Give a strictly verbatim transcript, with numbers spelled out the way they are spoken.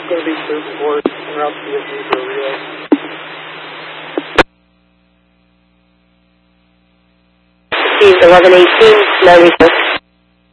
going to be certain boards en route to the Zebra relay. eleven eighteen, nine resource.